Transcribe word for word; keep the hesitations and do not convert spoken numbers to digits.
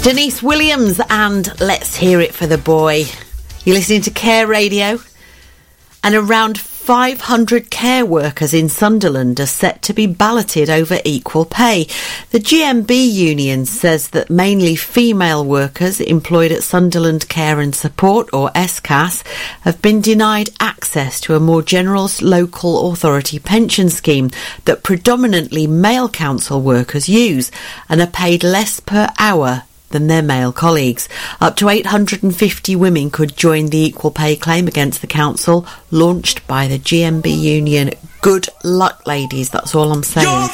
Denise Williams and Let's Hear It for the Boy. You're listening to Care Radio, and around five hundred care workers in Sunderland are set to be balloted over equal pay. The G M B union says that mainly female workers employed at Sunderland Care and Support, or S C A S, have been denied access to a more general local authority pension scheme that predominantly male council workers use and are paid less per hour than their male colleagues. Up to eight hundred fifty women could join the equal pay claim against the council, launched by the G M B union. Good luck, ladies, that's all I'm saying.